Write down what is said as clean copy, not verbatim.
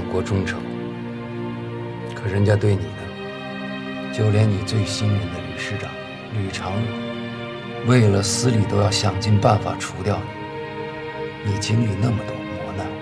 国忠诚，可人家对你呢，就连你最信任的理事长吕长荣，为了私利都要想尽办法除掉你。你经历那么多，